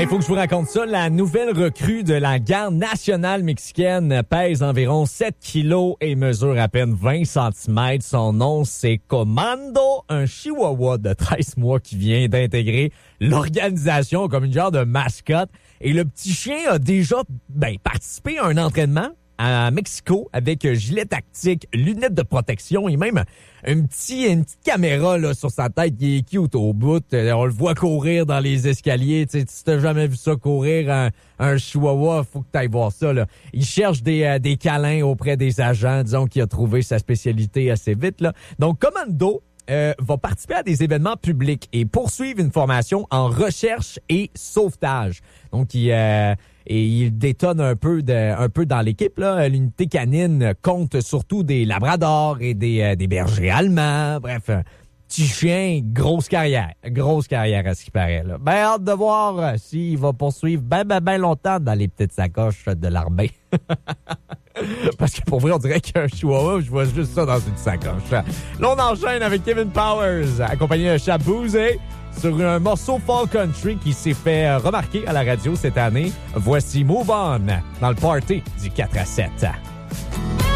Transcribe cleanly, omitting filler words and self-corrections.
Il faut que je vous raconte ça. La nouvelle recrue de la garde nationale mexicaine pèse environ 7 kilos et mesure à peine 20 cm. Son nom, c'est Comando, un chihuahua de 13 mois qui vient d'intégrer l'organisation comme une genre de mascotte. Et le petit chien a déjà participé à un entraînement à Mexico avec gilet tactique, lunettes de protection et même une petite caméra là, sur sa tête qui est cute au bout. On le voit courir dans les escaliers. Tu sais, si t'as jamais vu ça courir, un chihuahua, faut que t'ailles voir ça. Là. Il cherche des câlins auprès des agents. Disons qu'il a trouvé sa spécialité assez vite. Là. Donc, Comando va participer à des événements publics et poursuivre une formation en recherche et sauvetage. Donc, il détonne un peu dans l'équipe. Là. L'unité canine compte surtout des labradors et des bergers allemands. Bref, petit chien, grosse carrière à ce qui paraît. Là. Ben, hâte de voir s'il va poursuivre ben longtemps dans les petites sacoches de l'armée. Parce que pour vrai, on dirait qu'un chihuahua, je vois juste ça dans une sacoche. Là, on enchaîne avec Kevin Powers, accompagné de Shaboozey, sur un morceau folk country qui s'est fait remarquer à la radio cette année. Voici Move On dans le party du 4 à 7.